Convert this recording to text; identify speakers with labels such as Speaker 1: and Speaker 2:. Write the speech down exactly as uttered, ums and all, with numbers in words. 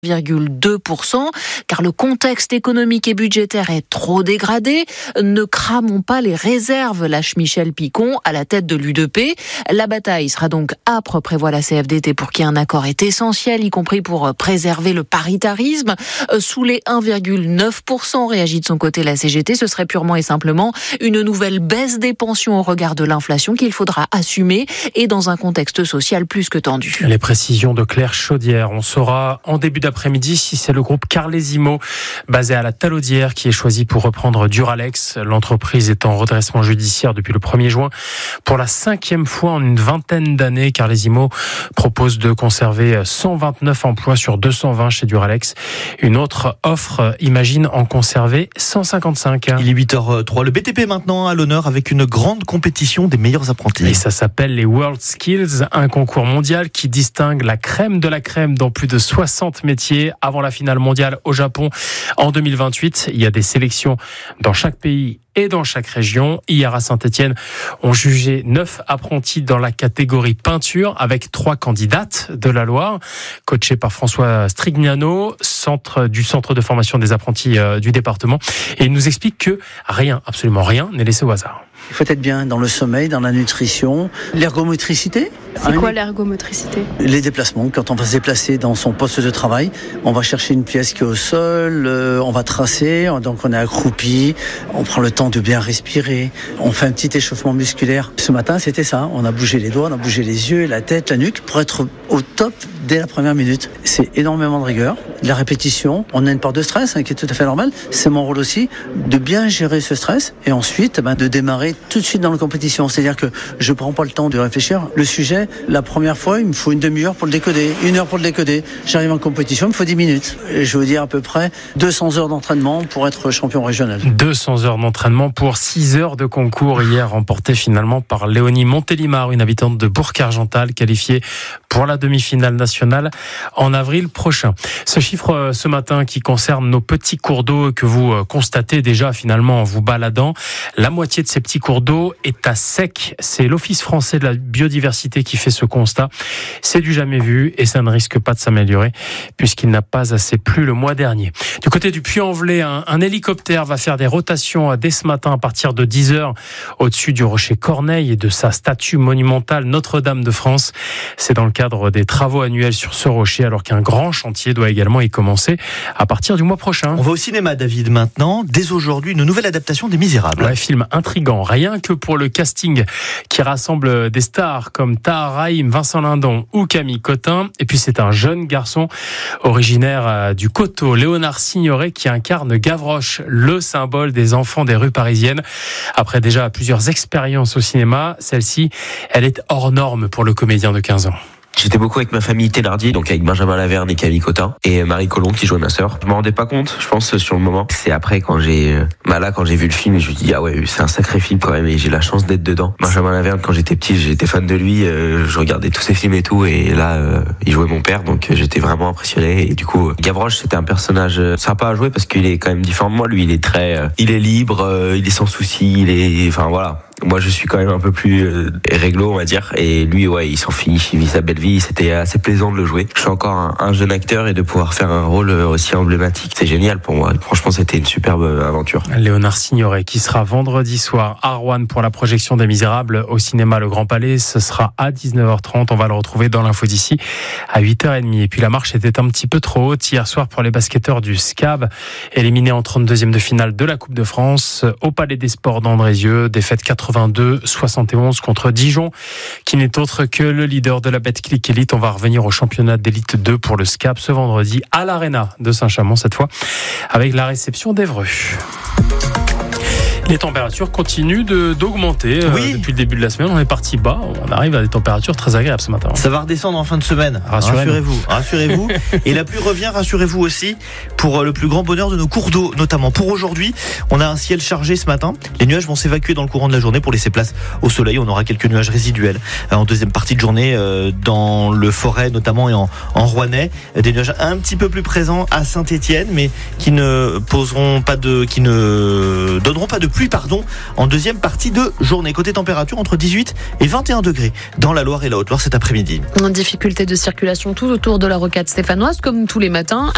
Speaker 1: virgule deux pour cent, car le contexte économique et budgétaire est trop dégradé. Ne cramons pas les réserves, lâche Michel Picon à la tête de l'U D P. La bataille sera donc âpre, prévoit la C F D T, pour qu'il y ait un accord est essentiel, y compris pour préserver le paritarisme. Sous les un virgule neuf pour cent, réagit de son côté la C G T, ce serait purement et simplement une nouvelle baisse des pensions au regard de l'inflation qu'il faudra assumer, et dans un contexte social plus que tendu.
Speaker 2: Les précisions de Claire Chaudière. On saura en début d'après-midi si c'est le groupe Carlesimo, basé à la Talaudière, qui est choisi pour reprendre Duralex. L'entreprise est en redressement judiciaire depuis le premier juin. Pour la cinquième fois en une vingtaine d'années, Carlesimo propose de conserver cent vingt-neuf emplois sur deux cent vingt chez Duralex. Une autre offre imagine en conserver cent cinquante-cinq.
Speaker 3: Il est huit heures trois. Le B T P maintenant à l'honneur avec une grande compétition des meilleurs apprentis.
Speaker 2: Et ça s'appelle les World Skills, un concours mondial qui distingue la crème de la crème dans plus de soixante métiers. Avant la finale mondiale au Japon en deux mille vingt-huit, il y a des sélections dans chaque pays et dans chaque région. Hier à Saint-Étienne, on jugeait neuf apprentis dans la catégorie peinture avec trois candidates de la Loire, coachées par François Strignano, centre du centre de formation des apprentis euh, du département. Et il nous explique que rien, absolument rien, n'est laissé au hasard.
Speaker 4: Il faut être bien dans le sommeil, dans la nutrition, l'ergomotricité.
Speaker 5: C'est quoi l'ergomotricité ?
Speaker 4: Les déplacements. Quand on va se déplacer dans son poste de travail, on va chercher une pièce qui est au sol, euh, on va tracer, donc on est accroupi, on prend le temps de bien respirer, on fait un petit échauffement musculaire. Ce matin, c'était ça. On a bougé les doigts, on a bougé les yeux, la tête, la nuque pour être au top dès la première minute. C'est énormément de rigueur, de la répétition. On a une part de stress hein, qui est tout à fait normale. C'est mon rôle aussi de bien gérer ce stress et ensuite ben, de démarrer tout de suite dans la compétition. C'est-à-dire que je prends pas le temps de réfléchir. Le sujet, la première fois, il me faut une demi-heure pour le décoder, une heure pour le décoder. J'arrive en compétition, il me faut dix minutes. Et je veux dire à peu près deux cents heures d'entraînement pour être champion régional.
Speaker 2: deux cents heures d'entraînement pour six heures de concours hier, remporté finalement par Léonie Montélimar, une habitante de Bourg-Argental, qualifiée pour la demi-finale nationale en avril prochain. Ce chiffre ce matin qui concerne nos petits cours d'eau que vous constatez déjà finalement en vous baladant, la moitié de ces petits cours d'eau est à sec. C'est l'Office français de la biodiversité qui fait ce constat. C'est du jamais vu et ça ne risque pas de s'améliorer puisqu'il n'a pas assez plu le mois dernier. Du côté du Puy-en-Velay, un, un hélicoptère va faire des rotations dès ce matin à partir de dix heures au-dessus du rocher Corneille et de sa statue monumentale Notre-Dame de France. C'est dans le cadre des travaux annuels sur ce rocher, alors qu'un grand chantier doit également y commencer à partir du mois prochain.
Speaker 3: On va au cinéma, David, maintenant. Dès aujourd'hui, une nouvelle adaptation des Misérables.
Speaker 2: Ouais, film intriguant, rien que pour le casting qui rassemble des stars comme Tahar Rahim, Vincent Lindon ou Camille Cotin. Et puis c'est un jeune garçon originaire du Coteau, Léonard Signoret, qui incarne Gavroche, le symbole des enfants des rues parisiennes. Après déjà plusieurs expériences au cinéma, celle-ci, elle est hors norme pour le comédien de quinze ans.
Speaker 6: J'étais beaucoup avec ma famille Thénardier, donc avec Benjamin Laverne et Camille Cotin, et Marie Colomb qui jouait ma sœur. Je m'en rendais pas compte, je pense, sur le moment. C'est après quand j'ai, bah là, quand j'ai vu le film, je me dis ah ouais, c'est un sacré film quand même, et j'ai la chance d'être dedans. Benjamin Laverne, quand j'étais petit, j'étais fan de lui, euh, je regardais tous ses films et tout, et là, euh, il jouait mon père, donc j'étais vraiment impressionné. Et du coup, Gavroche, c'était un personnage sympa à jouer parce qu'il est quand même différent de moi. Lui, il est très, euh, il est libre, euh, il est sans souci, il est, enfin voilà. Moi, je suis quand même un peu plus euh, réglo, on va dire. Et lui, ouais, il s'en fiche, il vit sa belle vie. C'était assez plaisant de le jouer. Je suis encore un, un jeune acteur et de pouvoir faire un rôle aussi emblématique, c'est génial pour moi. Franchement, c'était une superbe aventure.
Speaker 2: Léonard Signoret, qui sera vendredi soir à Rouen pour la projection des Misérables au cinéma Le Grand Palais. Ce sera à dix-neuf heures trente. On va le retrouver dans l'info d'ici à huit heures trente. Et puis la marche était un petit peu trop haute hier soir pour les basketteurs du S C A B, éliminés en trente-deuxième de finale de la Coupe de France au Palais des Sports d'Andrézieux. Défaite quatre-vingt-deux soixante et onze contre Dijon, qui n'est autre que le leader de la Betclic Elite. On va revenir au championnat d'élite deux pour le S C A B ce vendredi à l'Arena de Saint-Chamond, cette fois avec la réception d'Évreux. Les températures continuent de, d'augmenter oui. euh, depuis le début de la semaine. On est parti bas, on arrive à des températures très agréables ce matin.
Speaker 3: Ça va redescendre en fin de semaine. Rassurez-vous, rassurez-vous. Et la pluie revient, rassurez-vous aussi, pour le plus grand bonheur de nos cours d'eau, notamment. Pour aujourd'hui, on a un ciel chargé ce matin. Les nuages vont s'évacuer dans le courant de la journée pour laisser place au soleil. On aura quelques nuages résiduels en deuxième partie de journée dans le Forêt, notamment, et en, en Rouennais. Des nuages un petit peu plus présents à Saint-Étienne, mais qui ne poseront pas de, qui ne donneront pas de pluie. Pardon, en deuxième partie de journée. Côté température, entre dix-huit et vingt et un degrés dans la Loire et la Haute-Loire cet après-midi.
Speaker 5: Difficulté de circulation tout autour de la rocade stéphanoise, comme tous les matins.